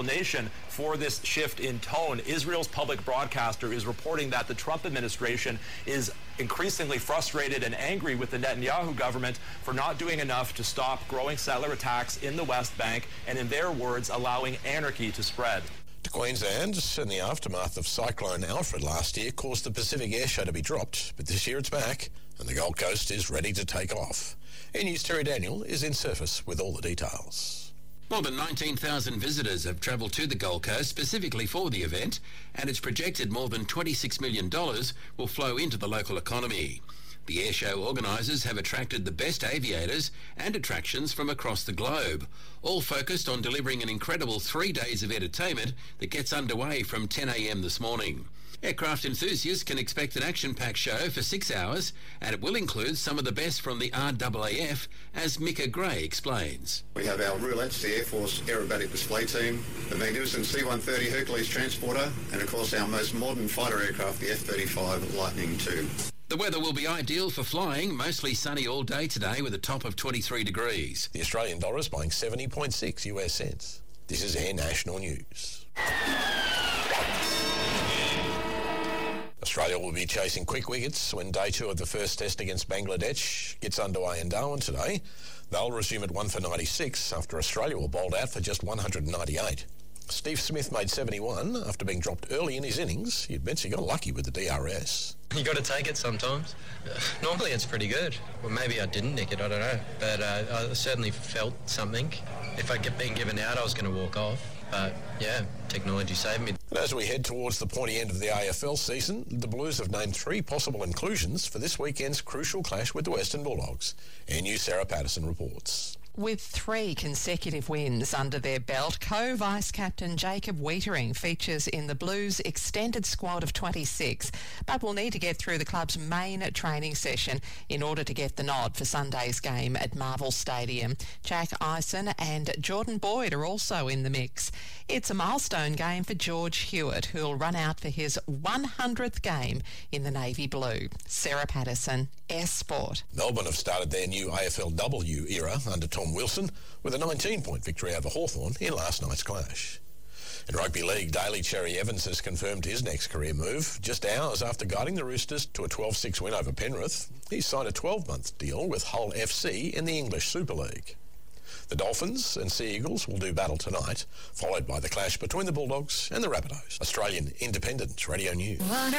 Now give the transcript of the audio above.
Nation for this shift in tone. Israel's public broadcaster is reporting that the Trump administration is increasingly frustrated and angry with the Netanyahu government for not doing enough to stop growing settler attacks in the West Bank and, in their words, allowing anarchy to spread. To Queensland, in the aftermath of Cyclone Alfred last year, caused the Pacific Airshow to be dropped, but this year it's back and the Gold Coast is ready to take off. News' Terry Daniel is in Surface with all the details. More than 19,000 visitors have travelled to the Gold Coast specifically for the event, and it's projected more than $26 million will flow into the local economy. The airshow organisers have attracted the best aviators and attractions from across the globe, all focused on delivering an incredible 3 days of entertainment that gets underway from 10 a.m. this morning. Aircraft enthusiasts can expect an action-packed show for 6 hours, and it will include some of the best from the RAAF, as Micah Gray explains. We have our Roulettes, the Air Force Aerobatic Display Team, the magnificent C-130 Hercules transporter, and of course our most modern fighter aircraft, the F-35 Lightning II. The weather will be ideal for flying, mostly sunny all day today with a top of 23 degrees. The Australian dollar is buying 70.6 US cents. This is Air National News. Australia will be chasing quick wickets when day 2 of the first test against Bangladesh gets underway in Darwin today. They'll resume at 1 for 96 after Australia were bowled out for just 198. Steve Smith made 71 after being dropped early in his innings. You'd bet he got lucky with the DRS. You got to take it sometimes. Normally it's pretty good. Well, maybe I didn't nick it, I don't know. But I certainly felt something. If I'd been given out, I was going to walk off. But, yeah, technology saved me. And as we head towards the pointy end of the AFL season, the Blues have named 3 possible inclusions for this weekend's crucial clash with the Western Bulldogs. News' Sarah Patterson reports. With 3 consecutive wins under their belt, co-vice captain Jacob Wiedering features in the Blues' extended squad of 26, but will need to get through the club's main training session in order to get the nod for Sunday's game at Marvel Stadium. Jack Eisen and Jordan Boyd are also in the mix. It's a milestone game for George Hewitt, who'll run out for his 100th game in the Navy Blue. Sarah Patterson, Sport. Melbourne have started their new AFLW era under Tom Wilson with a 19-point victory over Hawthorn in last night's clash. In rugby league, Daly Cherry Evans has confirmed his next career move just hours after guiding the Roosters to a 12-6 win over Penrith. He's signed a 12-month deal with Hull FC in the English Super League. The Dolphins and Sea Eagles will do battle tonight, followed by the clash between the Bulldogs and the Rabbitohs. Australian Independent Radio News.